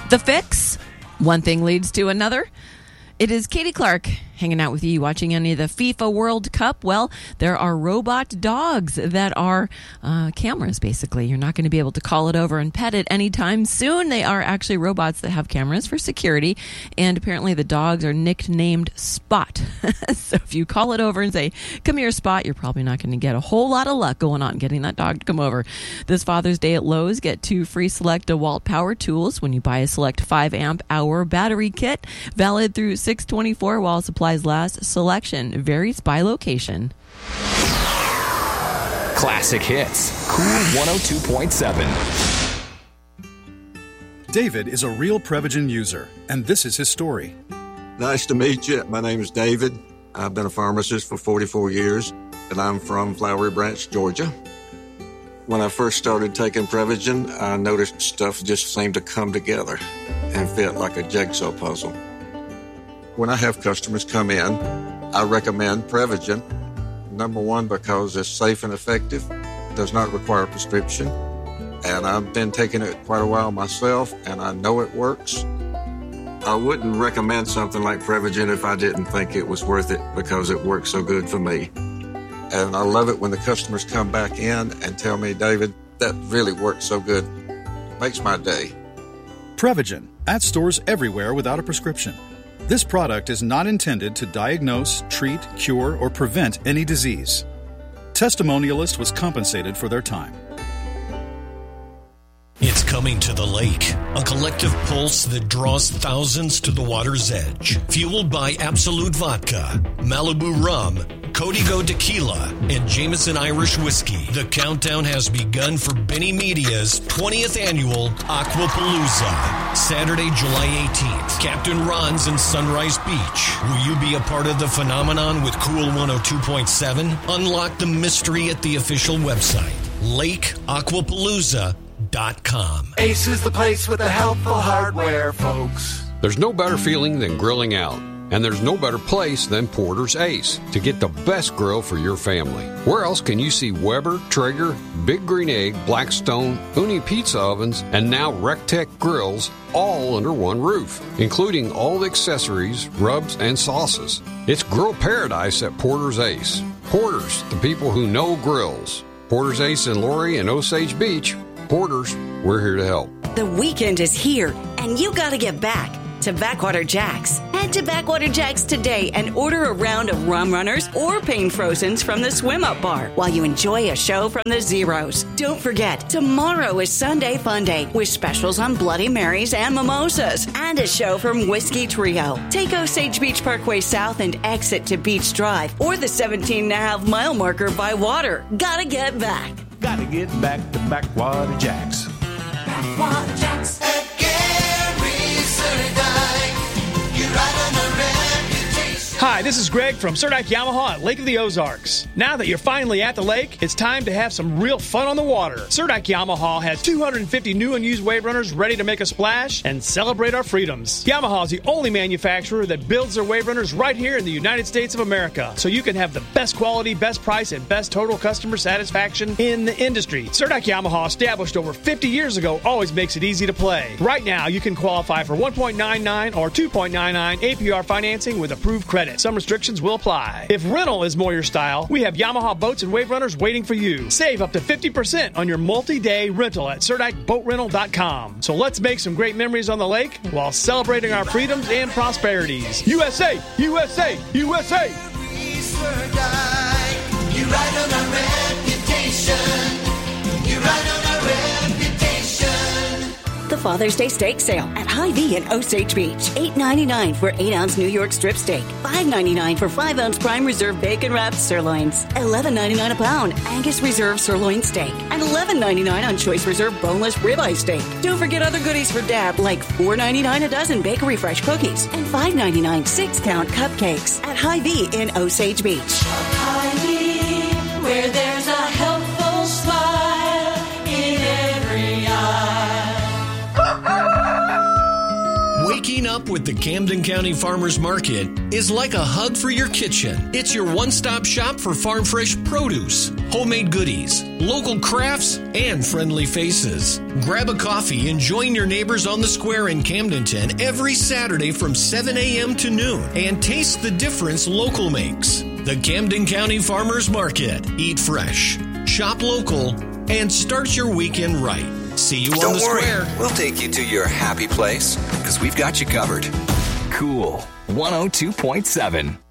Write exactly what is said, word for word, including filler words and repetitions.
The Fix. One thing leads to another. It is Katie Clark hanging out with you, watching any of the FIFA World Cup. Well, there are robot dogs that are uh, cameras, basically. You're not going to be able to call it over and pet it anytime soon. They are actually robots that have cameras for security, and apparently the dogs are nicknamed Spot. So if you call it over and say, come here, Spot, you're probably not going to get a whole lot of luck going on getting that dog to come over. This Father's Day at Lowe's, get two free Select DeWalt power tools when you buy a Select five amp hour battery kit, valid through six twenty-four while supplies last. Selection varies by location. Classic hits. Cool one oh two point seven. David is a real Prevagen user, and this is his story. Nice to meet you. My name is David. I've been a pharmacist for forty-four years, and I'm from Flowery Branch, Georgia. When I first started taking Prevagen, I noticed stuff just seemed to come together and fit like a jigsaw puzzle. When I have customers come in, I recommend Prevagen. Number one, because it's safe and effective, does not require a prescription, and I've been taking it quite a while myself, and I know it works. I wouldn't recommend something like Prevagen if I didn't think it was worth it because it works so good for me. And I love it when the customers come back in and tell me, David, that really works so good. Makes my day. Prevagen, at stores everywhere without a prescription. This product is not intended to diagnose, treat, cure, or prevent any disease. Testimonialist was compensated for their time. It's coming to the lake, a collective pulse that draws thousands to the water's edge. Fueled by Absolute Vodka, Malibu Rum, Código Tequila, and Jameson Irish Whiskey, the countdown has begun for Benny Media's twentieth annual Aquapalooza. Saturday, July eighteenth, Captain Ron's in Sunrise Beach. Will you be a part of the phenomenon with Cool one oh two point seven? Unlock the mystery at the official website, lake aquapalooza dot com. Ace is the place with the helpful hardware, folks. There's no better feeling than grilling out. And there's no better place than Porter's Ace to get the best grill for your family. Where else can you see Weber, Traeger, Big Green Egg, Blackstone, Uni Pizza Ovens, and now Rectech grills all under one roof, including all the accessories, rubs, and sauces. It's grill paradise at Porter's Ace. Porter's, the people who know grills. Porter's Ace in Laurie and Osage Beach. Porter's, we're here to help. The weekend is here, and you got to get back to Backwater Jacks. Head to Backwater Jacks today and order a round of rum runners or pain frozens from the swim up bar while you enjoy a show from the Zeros. Don't forget, tomorrow is Sunday Fun Day with specials on Bloody Marys and mimosas and a show from Whiskey Trio. Take Osage Beach Parkway South and exit to Beach Drive or the seventeen and a half mile marker by water. Gotta get back. Gotta get back to Backwater Jacks. Backwater Jacks. At Gary Surdike, you ride on a reputation. Hi, this is Greg from Surdike Yamaha at Lake of the Ozarks. Now that you're finally at the lake, it's time to have some real fun on the water. Surdike Yamaha has two hundred fifty new and used wave runners ready to make a splash and celebrate our freedoms. Yamaha is the only manufacturer that builds their wave runners right here in the United States of America, so you can have the best quality, best price, and best total customer satisfaction in the industry. Surdike Yamaha, established over fifty years ago, always makes it easy to play. Right now, you can qualify for one point nine nine or two point nine nine A P R financing with approved credit. Some restrictions will apply. If rental is more your style, we have Yamaha boats and wave runners waiting for you. Save up to fifty percent on your multi-day rental at Surdike Boat Rental dot com. So let's make some great memories on the lake while celebrating our freedoms and prosperities. U S A! U S A! U S A! You ride on a reputation. You ride on a reputation. The Father's Day Steak Sale at Hy-Vee in Osage Beach. eight ninety-nine for eight ounce New York strip steak. five ninety-nine for five ounce prime reserve bacon wrapped sirloins. eleven ninety-nine a pound Angus Reserve sirloin steak. And eleven ninety-nine on Choice Reserve boneless ribeye steak. Don't forget other goodies for Dad like four ninety-nine a dozen Bakery Fresh cookies and five ninety-nine six count cupcakes at Hy-Vee in Osage Beach. Hy-Vee, where there's a helpful smile in every eye. Waking up with the Camden County Farmers Market is like a hug for your kitchen. It's your one-stop shop for farm fresh produce, homemade goodies, local crafts, and friendly faces. Grab a coffee and join your neighbors on the square in Camdenton every Saturday from seven a.m. to noon and taste the difference local makes. The Camden County Farmers Market. Eat fresh, shop local, and start your weekend right. See you Don't on the worry, square. we'll take you to your happy place because we've got you covered. Cool one oh two point seven.